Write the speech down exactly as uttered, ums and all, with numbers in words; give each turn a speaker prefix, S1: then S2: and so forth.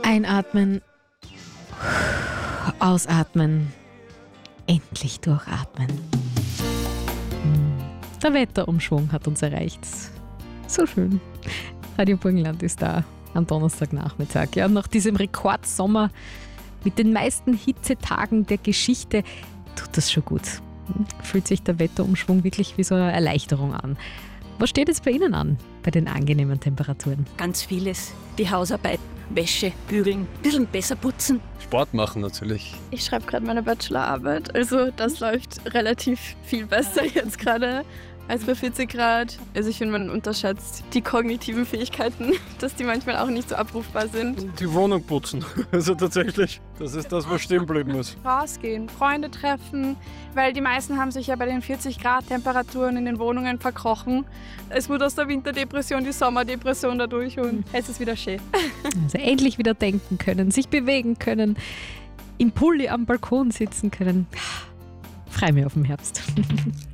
S1: Einatmen, ausatmen, endlich durchatmen. Der Wetterumschwung hat uns erreicht. So schön. Radio Burgenland ist da am Donnerstagnachmittag. Ja, nach diesem Rekordsommer mit den meisten Hitzetagen der Geschichte tut das schon gut. Fühlt sich der Wetterumschwung wirklich wie so eine Erleichterung an. Was steht jetzt bei Ihnen an, bei den angenehmen Temperaturen?
S2: Ganz vieles. Die Hausarbeit, Wäsche, bügeln, ein bisschen besser putzen.
S3: Sport machen natürlich.
S4: Ich schreibe gerade meine Bachelorarbeit, also das läuft relativ viel besser jetzt gerade als bei vierzig Grad. Also ich finde, man unterschätzt die kognitiven Fähigkeiten, dass die manchmal auch nicht so abrufbar sind.
S3: Die Wohnung putzen. Also tatsächlich, das ist das, was stehen bleiben muss.
S5: Rausgehen, Freunde treffen, weil die meisten haben sich ja bei den vierzig Grad Temperaturen in den Wohnungen verkrochen. Es wurde aus der Winterdepression die Sommerdepression dadurch und es ist wieder schön.
S1: Also endlich wieder denken können, sich bewegen können, im Pulli am Balkon sitzen können. Freu mich auf den Herbst.